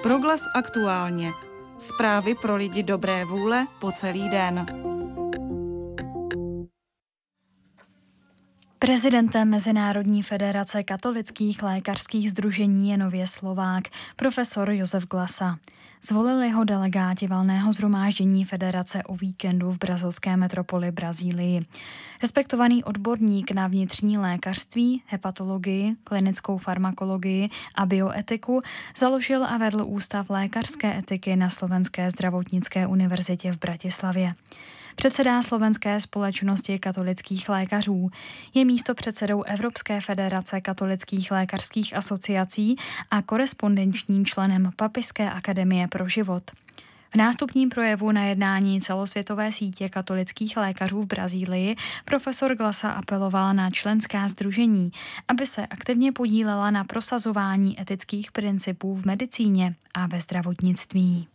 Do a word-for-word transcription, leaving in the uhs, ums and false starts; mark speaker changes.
Speaker 1: Proglas aktuálně. Zprávy pro lidi dobré vůle po celý den.
Speaker 2: Prezidentem Mezinárodní federace katolických lékařských sdružení je nově Slovák, profesor Josef Glasa. Zvolili ho delegáti valného shromáždění federace o víkendu v brazilské metropoli Brazílii. Respektovaný odborník na vnitřní lékařství, hepatologii, klinickou farmakologii a bioetiku založil a vedl Ústav lékařské etiky na Slovenské zdravotnické univerzitě v Bratislavě. Předsedá Slovenské společnosti katolických lékařů. Je místopředsedou Evropské federace katolických lékařských asociací a korespondenčním členem Papežské akademie pro život. V nástupním projevu na jednání celosvětové sítě katolických lékařů v Brazílii profesor Glasa apeloval na členská sdružení, aby se aktivně podílela na prosazování etických principů v medicíně a ve zdravotnictví.